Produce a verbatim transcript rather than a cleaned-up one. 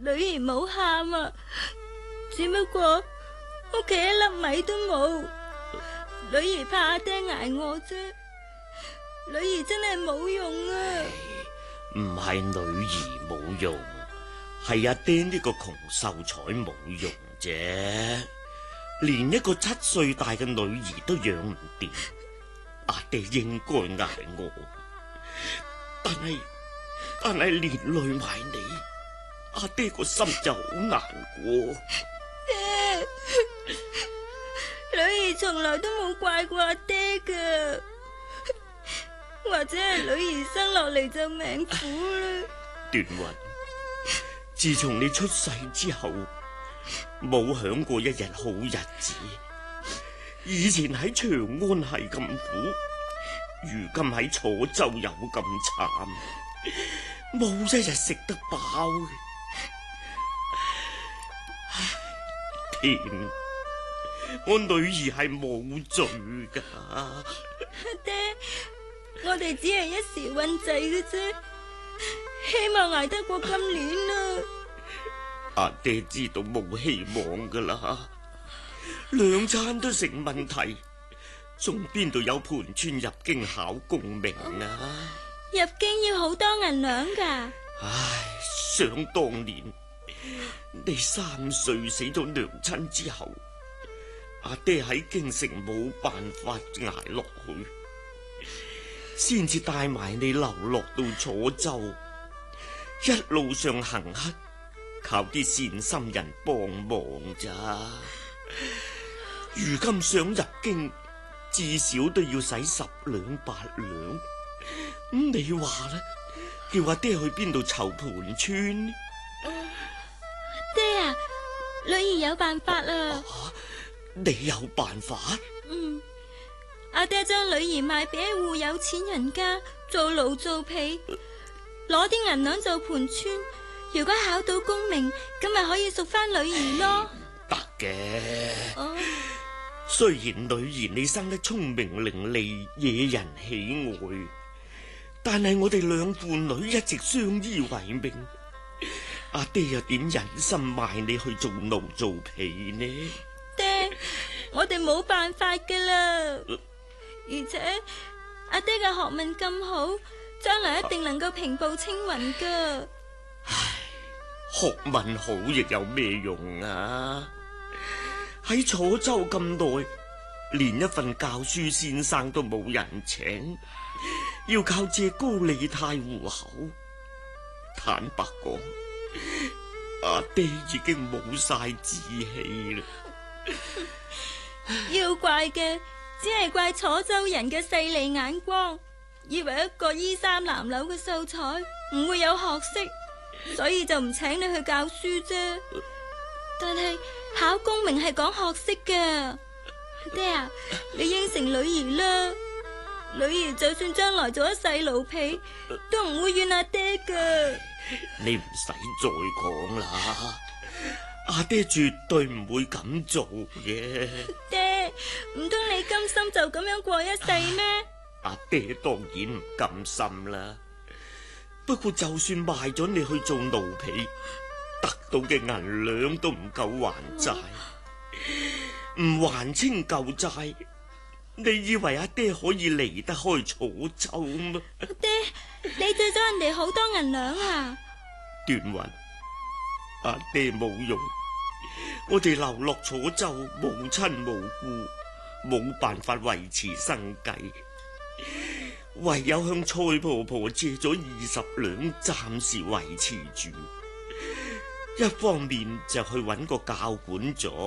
女兒冇喊啊，只不過屋企一粒米都冇，女兒怕阿爹挨餓啫。女兒真係冇用啊！ 唔係女兒冇用，係阿爹呢個窮秀才冇用啫。連一個七歲大嘅女兒都養唔掂，阿爹應該挨餓，但係但係連累埋你，阿爹個心就好難過。 爹，女兒從來都冇怪過阿爹噶，或者係女兒生落嚟就命苦啦。 段雲，自從你出世之後，冇享過一日好日子。以前喺長安係咁苦，如今喺楚州又咁慘，冇一日食得飽嘅。天，我女兒係冇罪噶。 爹，我哋只係一時運滯嘅啫，希望捱得過今年啊！ 阿爹知道冇希望噶啦，兩餐都成問題，仲邊度有盤川入京考功名啊？ 入京要好多銀兩噶。 唉，想當年你三歲死咗娘親之後，阿爹喺京城冇辦法捱落去，先至帶埋你流落到楚州，一路上行乞，靠啲善心人幫忙咋。如今想入京，至少都要使十兩八兩。咁你話啦，叫阿爹去邊度籌盤村？ 爹啊，女兒有辦法啦。 啊，你有辦法？ 嗯，阿爹將女兒賣俾一戶有錢人家做奴做婢，攞啲銀兩做盤村。如果考到功名，咁咪可以贖翻女兒咯。 得嘅。 哦， 雖然女兒你生得聰明伶俐，惹人喜愛，但係我哋兩父女一直相依為命，阿爹又點忍心賣你去做奴做婢呢？ 爹，我哋冇辦法噶啦。而且阿爹嘅學問咁好，將來一定能夠平步青雲噶。 唉，學問好亦有咩用啊？喺楚州咁耐，連一份教書先生都冇人請，要靠借高利貸糊口。坦白講，阿爹已經冇晒志氣啦。 要怪嘅只係怪楚州人嘅勢利眼光，以為一個衣衫襤褸嘅秀才唔會有學識，所以就唔請你去教書啫。但係考功名係講學識噶。爹啊，你應承女兒啦，女兒就算將來做一世奴婢，都唔會怨阿爹噶。 你唔使再講啦，阿爹絕對唔會咁做嘅。 爹，唔通你甘心就咁樣過一世咩？ 阿爹當然唔甘心啦，不過就算賣咗你去做奴婢，得到嘅銀兩都唔夠還債，唔還清舊債，你以為阿爹可以離得開楚州嗎？ 爹，你借咗人哋好多銀兩啊！ 段雲，阿爹冇用，我哋流落楚州，無親無故，冇辦法維持生計，唯有向蔡婆婆借咗二十兩，暫時維持住。一方面就去揾個教管咗。